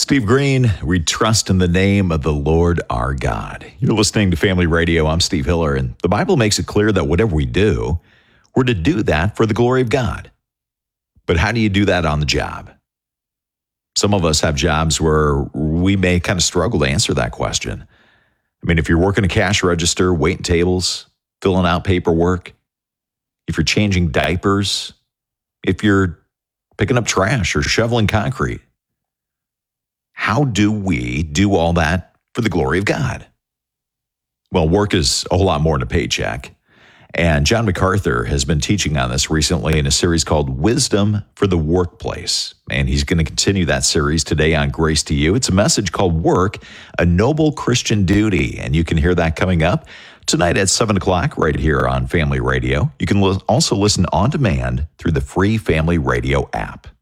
Steve Green, we trust in the name of the Lord our God. You're listening to Family Radio. I'm Steve Hiller, and the Bible makes it clear that whatever we do, we're to do that for the glory of God. But how do you do that on the job? Some of us have jobs where we may kind of struggle to answer that question. I mean, if you're working a cash register, waiting tables, filling out paperwork, if you're changing diapers, if you're picking up trash or shoveling concrete, how do we do all that for the glory of God? Well, work is a whole lot more than a paycheck. And John MacArthur has been teaching on this recently in a series called Wisdom for the Workplace. And he's going to continue that series today on Grace to You. It's a message called Work, a Noble Christian Duty. And you can hear that coming up tonight at 7 o'clock right here on Family Radio. You can also listen on demand through the free Family Radio app.